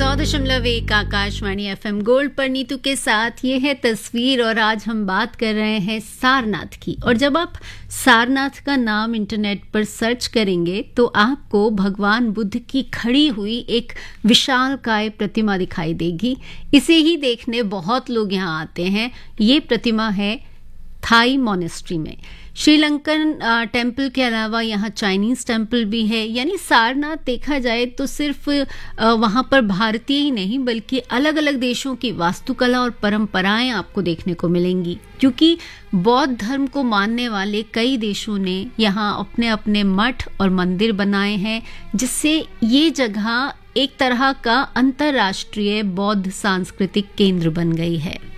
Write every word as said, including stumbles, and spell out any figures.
सौ दशमलव एक आकाशवाणी एफएम गोल्ड पर नीतू के साथ ये है तस्वीर। और आज हम बात कर रहे हैं सारनाथ की। और जब आप सारनाथ का नाम इंटरनेट पर सर्च करेंगे तो आपको भगवान बुद्ध की खड़ी हुई एक विशालकाय प्रतिमा दिखाई देगी। इसे ही देखने बहुत लोग यहाँ आते हैं। ये प्रतिमा है थाई मोनेस्ट्री में। श्रीलंकन टेम्पल के अलावा यहाँ चाइनीज टेम्पल भी है। यानी सारनाथ देखा जाए तो सिर्फ वहाँ पर भारतीय ही नहीं बल्कि अलग अलग देशों की वास्तुकला और परंपराएं आपको देखने को मिलेंगी, क्योंकि बौद्ध धर्म को मानने वाले कई देशों ने यहाँ अपने अपने मठ और मंदिर बनाए हैं, जिससे ये जगह एक तरह का अंतर्राष्ट्रीय बौद्ध सांस्कृतिक केंद्र बन गई है।